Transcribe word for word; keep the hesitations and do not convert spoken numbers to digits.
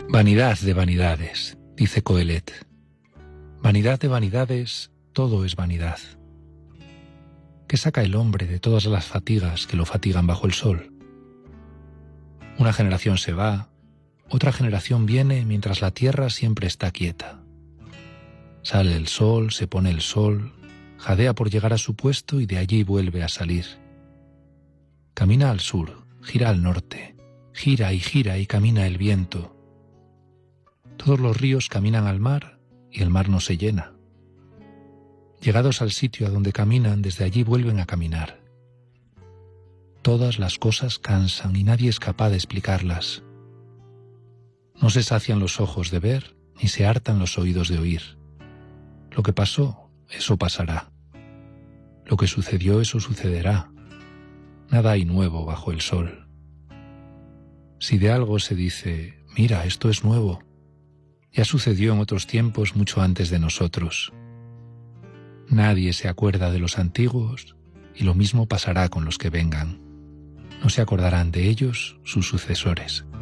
Vanidad de vanidades, dice Coelet. Vanidad de vanidades, todo es vanidad. ¿Qué saca el hombre de todas las fatigas que lo fatigan bajo el sol? Una generación se va, otra generación viene mientras la tierra siempre está quieta. Sale el sol, se pone el sol, jadea por llegar a su puesto y de allí vuelve a salir. Camina al sur, gira al norte, gira y gira y camina el viento. Todos los ríos caminan al mar y el mar no se llena. Llegados al sitio a donde caminan, desde allí vuelven a caminar. Todas las cosas cansan y nadie es capaz de explicarlas. No se sacian los ojos de ver, ni se hartan los oídos de oír. Lo que pasó, eso pasará. Lo que sucedió, eso sucederá. Nada hay nuevo bajo el sol. Si de algo se dice, mira, esto es nuevo, ya sucedió en otros tiempos mucho antes de nosotros. Nadie se acuerda de los antiguos y lo mismo pasará con los que vengan. No se acordarán de ellos sus sucesores.